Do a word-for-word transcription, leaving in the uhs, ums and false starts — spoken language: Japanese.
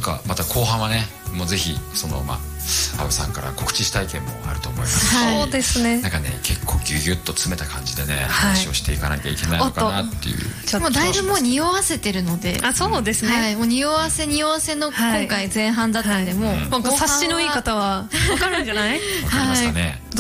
なんかまた後半はね、もうぜひそのまあ阿部さんから告知したい件もあると思いますし、 そうですね、 なんかね結構ギュギュッと詰めた感じでね、話をしていかなきゃいけないのかなっていう。 もうだいぶもう匂わせてるので。 あ、そうですね、 はい、もう匂わせ匂わせの今回前半だったんで、もうなんか察しのいい方は分かるんじゃない？ わかりましたね。